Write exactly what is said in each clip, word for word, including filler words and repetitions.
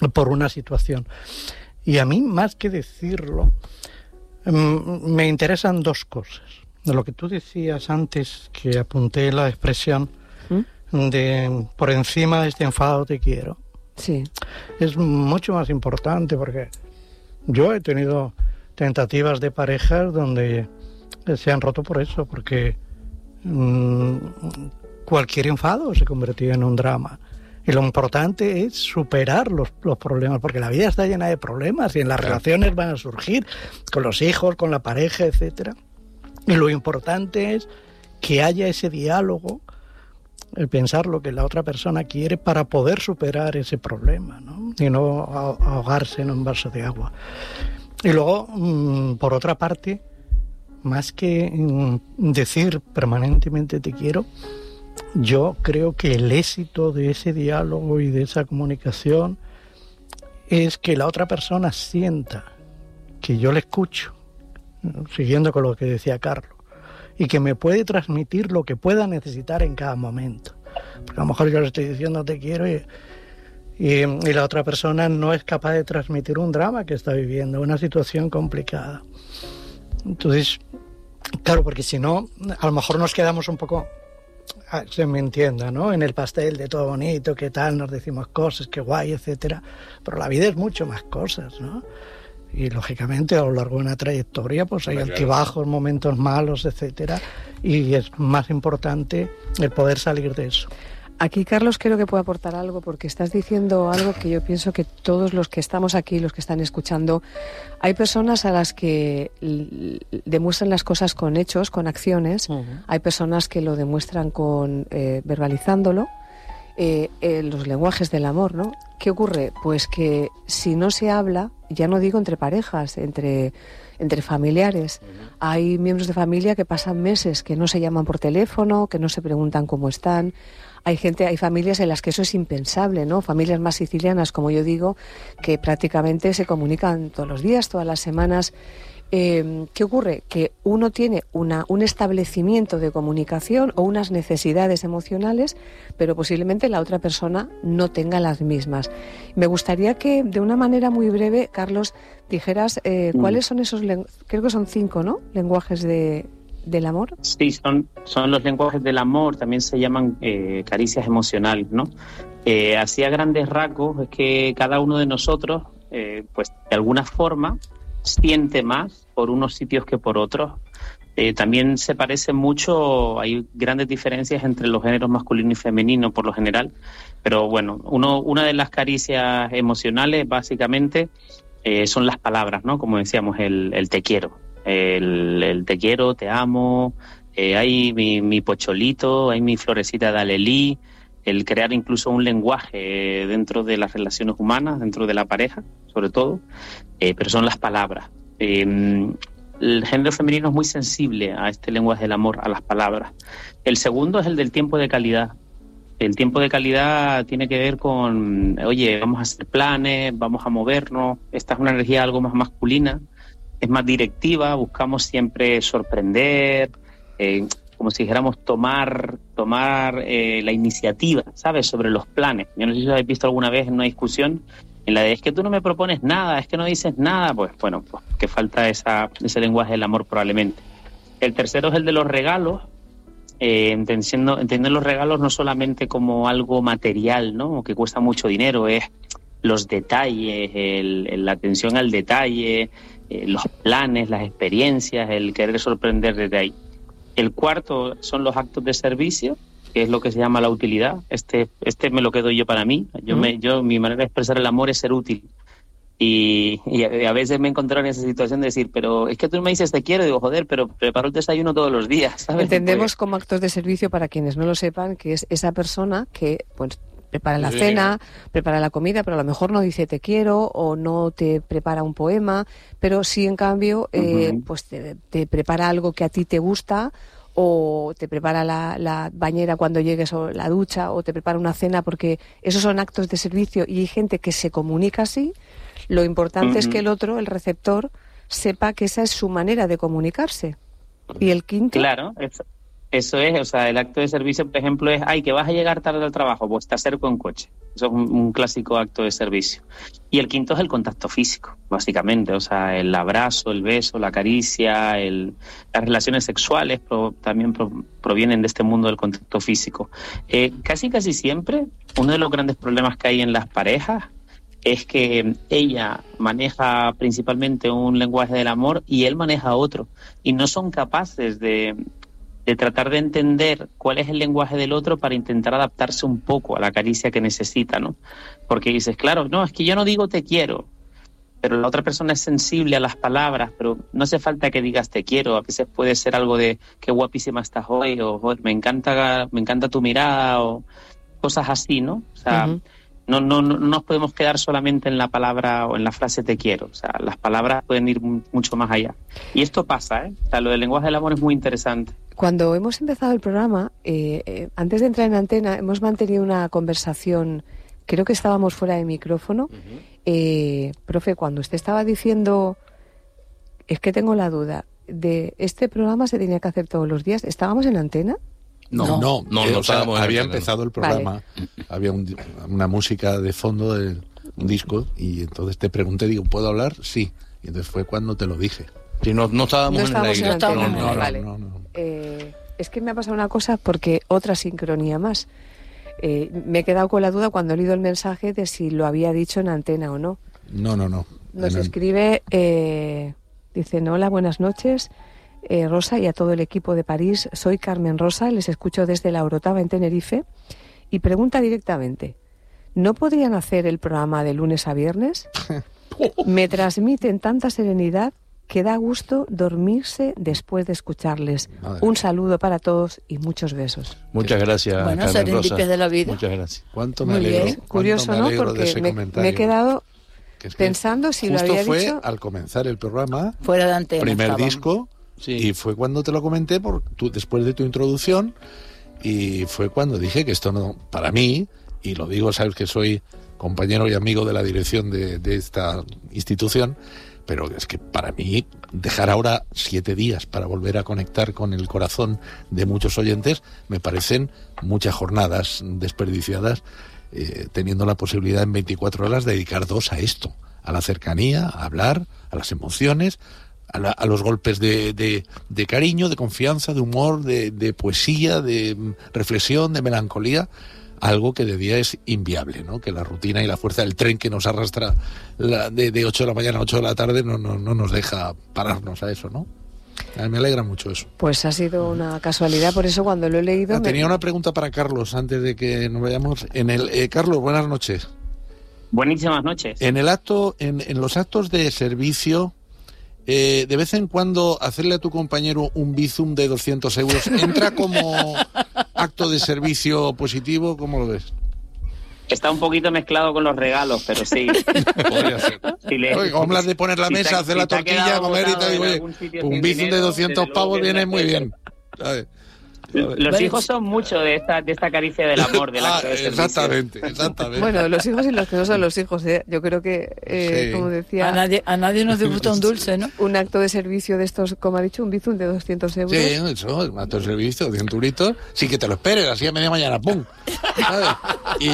por una situación. Y a mí, más que decirlo, me interesan dos cosas. De lo que tú decías antes, que apunté la expresión ¿Mm? de por encima de este enfado te quiero. Sí. Es mucho más importante, porque yo he tenido tentativas de parejas donde se han roto por eso, porque mmm, cualquier enfado se convertía en un drama. Y lo importante es superar los, los problemas, porque la vida está llena de problemas y en las claro. relaciones van a surgir, con los hijos, con la pareja, etcétera. Y lo importante es que haya ese diálogo, el pensar lo que la otra persona quiere para poder superar ese problema, ¿no? Y no ahogarse en un vaso de agua. Y luego, mmm, por otra parte, más que mmm, decir permanentemente te quiero, yo creo que el éxito de ese diálogo y de esa comunicación es que la otra persona sienta que yo le escucho, siguiendo con lo que decía Carlos, y que me puede transmitir lo que pueda necesitar en cada momento. Porque a lo mejor yo le estoy diciendo te quiero y, y, y la otra persona no es capaz de transmitir un drama que está viviendo, una situación complicada. Entonces, claro, porque si no, a lo mejor nos quedamos un poco... Ah, se me entienda, ¿no? En el pastel de todo bonito, qué tal, nos decimos cosas, qué guay, etcétera. Pero la vida es mucho más cosas, ¿no? Y lógicamente a lo largo de una trayectoria pues hay claro. altibajos, momentos malos, etcétera. Y es más importante el poder salir de eso. Aquí, Carlos, creo que puede aportar algo, porque estás diciendo algo que yo pienso que todos los que estamos aquí, los que están escuchando, hay personas a las que demuestran las cosas con hechos, con acciones. Uh-huh. Hay personas que lo demuestran con eh, verbalizándolo, eh, eh, los lenguajes del amor, ¿no? ¿Qué ocurre? Pues que si no se habla, ya no digo entre parejas, entre... entre familiares. Uh-huh. Hay miembros de familia que pasan meses que no se llaman por teléfono, que no se preguntan cómo están. Hay gente, hay familias en las que eso es impensable, ¿no? Familias más sicilianas, como yo digo, que prácticamente se comunican todos los días, todas las semanas. Eh, ¿Qué ocurre? Que uno tiene una, un establecimiento de comunicación o unas necesidades emocionales, pero posiblemente la otra persona no tenga las mismas. Me gustaría que, de una manera muy breve, Carlos, dijeras eh, cuáles son esos, creo que son cinco, ¿no?, lenguajes de, del amor. Sí, son, son los lenguajes del amor, también se llaman eh, caricias emocionales, ¿no? Eh, así a grandes rasgos es que cada uno de nosotros, eh, pues de alguna forma, siente más por unos sitios que por otros. Eh, también se parece mucho, hay grandes diferencias entre los géneros masculino y femenino por lo general, pero bueno, uno, una de las caricias emocionales básicamente eh, son las palabras, ¿no? Como decíamos, el, el te quiero, el, el te quiero, te amo, eh, hay mi, mi pocholito, hay mi florecita de alelí, el crear incluso un lenguaje dentro de las relaciones humanas, dentro de la pareja, sobre todo, eh, pero son las palabras. Eh, el género femenino es muy sensible a este lenguaje del amor, a las palabras. El segundo es el del tiempo de calidad. El tiempo de calidad tiene que ver con, oye, vamos a hacer planes, vamos a movernos. Esta es una energía algo más masculina, es más directiva, buscamos siempre sorprender, eh, como si dijéramos tomar tomar eh, la iniciativa, ¿sabes?, sobre los planes. Yo no sé si os habéis visto alguna vez en una discusión en la de es que tú no me propones nada, es que no dices nada, pues bueno, pues que falta esa, ese lenguaje del amor probablemente. El tercero es el de los regalos, eh, entendiendo, entendiendo los regalos no solamente como algo material, ¿no?, o que cuesta mucho dinero, es los detalles, el, el, la atención al detalle, eh, los planes, las experiencias, el querer sorprender desde ahí. El cuarto son los actos de servicio, que es lo que se llama la utilidad. Este este me lo quedo yo para mí. Yo, me, yo mi manera de expresar el amor es ser útil. Y, y a, a veces me he encontrado en esa situación de decir, pero es que tú me dices te quiero, y digo, joder, pero preparo el desayuno todos los días, ¿sabes? Entendemos Porque... como actos de servicio, para quienes no lo sepan, que es esa persona que pues prepara la sí. cena, prepara la comida, pero a lo mejor no dice te quiero o no te prepara un poema, pero sí, en cambio, eh, uh-huh. pues te, te prepara algo que a ti te gusta, o te prepara la, la bañera cuando llegues, o la ducha, o te prepara una cena, porque esos son actos de servicio y hay gente que se comunica así. Lo importante uh-huh. es que el otro, el receptor, sepa que esa es su manera de comunicarse. Y el quinto... Claro, es... Eso es, o sea, el acto de servicio, por ejemplo, es, ay, que vas a llegar tarde al trabajo, pues te acerco en coche. Eso es un, un clásico acto de servicio. Y el quinto es el contacto físico, básicamente, o sea, el abrazo, el beso, la caricia, el, las relaciones sexuales pro, también pro, provienen de este mundo del contacto físico. Eh, casi, casi siempre, uno de los grandes problemas que hay en las parejas es que ella maneja principalmente un lenguaje del amor y él maneja otro, y no son capaces de... de tratar de entender cuál es el lenguaje del otro para intentar adaptarse un poco a la caricia que necesita, ¿no? Porque dices, claro, no, es que yo no digo te quiero, pero la otra persona es sensible a las palabras, pero no hace falta que digas te quiero, a veces puede ser algo de qué guapísima estás hoy, o me encanta, me encanta tu mirada, o cosas así, ¿no? O sea, uh-huh. no, no, no nos podemos quedar solamente en la palabra o en la frase te quiero, o sea, las palabras pueden ir mucho más allá. Y esto pasa, ¿eh? O sea, lo del lenguaje del amor es muy interesante. Cuando hemos empezado el programa, eh, eh, antes de entrar en antena, hemos mantenido una conversación, creo que estábamos fuera de micrófono. Uh-huh. Eh, profe, cuando usted estaba diciendo, es que tengo la duda, de este programa se tenía que hacer todos los días, ¿estábamos en antena? No, no, no, no, no, o sea, había empezado el programa, vale. Había un, una música de fondo, de, un disco, y entonces te pregunté, digo, ¿puedo hablar? Sí, y entonces fue cuando te lo dije. Si no, no estábamos no en el aire. No estábamos no, en no, el vale. no, no, no. Eh, es que me ha pasado una cosa porque otra sincronía más. Eh, me he quedado con la duda cuando he leído el mensaje de si lo había dicho en antena o no. No, no, no. Nos en escribe, eh, dicen, hola, buenas noches, eh, Rosa y a todo el equipo de París. Soy Carmen Rosa, les escucho desde La Orotava en Tenerife y pregunta directamente, ¿no podrían hacer el programa de lunes a viernes? Me transmiten tanta serenidad que da gusto dormirse después de escucharles. Madre Un saludo para todos y muchos besos. Muchas gracias, bueno, Carmen Rosa. de la vida. Muchas gracias. ¿Cuánto me Muy alegro? bien. Curioso, ¿no? Porque me, me he quedado que es que pensando si lo había fue dicho. Al comenzar el programa, fuera de antena, primer estaban. disco, sí. Y fue cuando te lo comenté por tu, después de tu introducción, y fue cuando dije que esto no, para mí, y lo digo, sabes que soy compañero y amigo de la dirección de, de esta institución, pero es que para mí dejar ahora siete días para volver a conectar con el corazón de muchos oyentes me parecen muchas jornadas desperdiciadas, eh, teniendo la posibilidad en veinticuatro horas de dedicar dos a esto, a la cercanía, a hablar, a las emociones, a, la, a los golpes de, de, de cariño, de confianza, de humor, de, de poesía, de reflexión, de melancolía. Algo que de día es inviable, ¿no? Que la rutina y la fuerza del tren que nos arrastra la, de, de ocho de la mañana a ocho de la tarde no, no, no nos deja pararnos a eso, ¿no? A mí me alegra mucho eso. Pues ha sido una casualidad, por eso cuando lo he leído... Ah, me... Tenía una pregunta para Carlos antes de que nos vayamos. En el eh, Carlos, buenas noches. Buenísimas noches. En el acto, en, en los actos de servicio, eh, de vez en cuando hacerle a tu compañero un bizum de doscientos euros, ¿entra como acto de servicio positivo? ¿Cómo lo ves? Está un poquito mezclado con los regalos, pero sí. Podría ser. Si le, oye, como hablas de poner la si mesa, te, hacer si la tortilla, comer y tal, oye, un bizum de doscientos pavos viene muy bien, ¿sabes? Los hijos son mucho de esta de esta caricia del amor, del acto de servicio. Exactamente, exactamente. Bueno, los hijos y los que no son los hijos, ¿eh? Yo creo que, eh, sí. como decía... A nadie, a nadie nos gusta un dulce, ¿no? Un acto de servicio de estos, como ha dicho, un bizum de doscientos euros. Sí, eso, un acto de servicio, doscientos euritos, sí que te lo esperes, así a media mañana, ¡pum! ¿Sabes? Y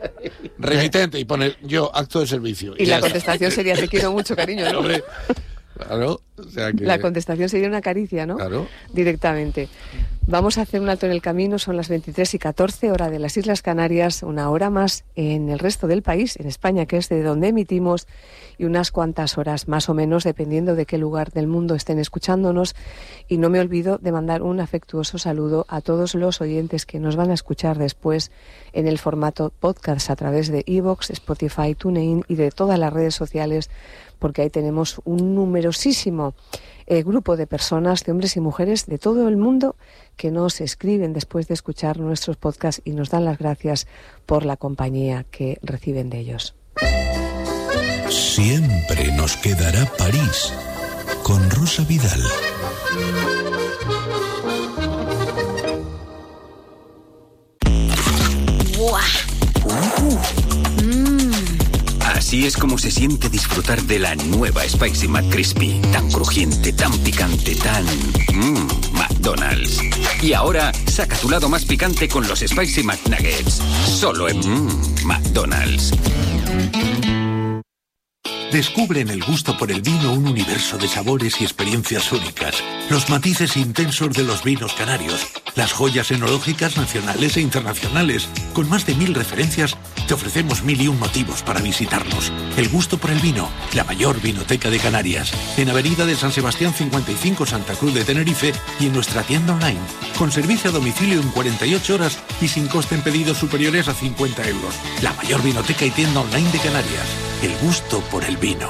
remitente, y poner yo, acto de servicio. Y, y la contestación sería, te quiero mucho, cariño, ¿no? Hombre, claro, o sea que... La contestación sería una caricia, ¿no? Claro. Directamente. Vamos a hacer un alto en el camino, son las veintitrés y catorce, hora de las Islas Canarias, una hora más en el resto del país, en España, que es de donde emitimos, y unas cuantas horas más o menos, dependiendo de qué lugar del mundo estén escuchándonos. Y no me olvido de mandar un afectuoso saludo a todos los oyentes que nos van a escuchar después en el formato podcast a través de iVoox, Spotify, TuneIn y de todas las redes sociales, porque ahí tenemos un numerosísimo eh, grupo de personas, de hombres y mujeres de todo el mundo que nos escriben después de escuchar nuestros podcasts y nos dan las gracias por la compañía que reciben de ellos. Siempre nos quedará París con Rosa Vidal. ¡Buah! Uh, mm. Así es como se siente disfrutar de la nueva Spicy McCrispy. Tan crujiente, tan picante, tan... Mmm, McDonald's. Y ahora, saca tu lado más picante con los Spicy McNuggets. Solo en mmm, McDonald's. Descubre en el gusto por el vino un universo de sabores y experiencias únicas. Los matices intensos de los vinos canarios. Las joyas enológicas nacionales e internacionales. Con más de mil referencias, te ofrecemos mil y un motivos para visitarnos. El gusto por el vino, la mayor vinoteca de Canarias. En Avenida de San Sebastián cincuenta y cinco, Santa Cruz de Tenerife, y en nuestra tienda online. Con servicio a domicilio en cuarenta y ocho horas y sin coste en pedidos superiores a cincuenta euros. La mayor vinoteca y tienda online de Canarias. El gusto por el vino.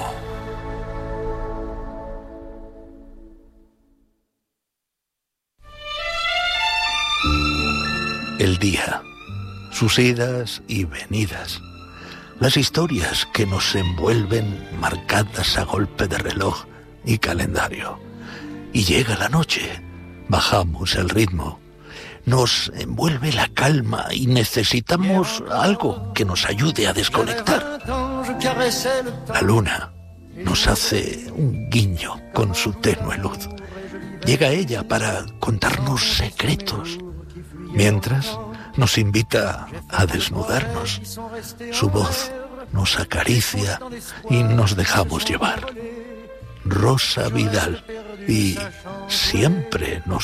El día, sus idas y venidas, las historias que nos envuelven marcadas a golpe de reloj y calendario. Y llega la noche, bajamos el ritmo, nos envuelve la calma y necesitamos algo que nos ayude a desconectar. La luna nos hace un guiño con su tenue luz. Llega ella para contarnos secretos, mientras nos invita a desnudarnos. Su voz nos acaricia y nos dejamos llevar. Rosa Vidal, y siempre nos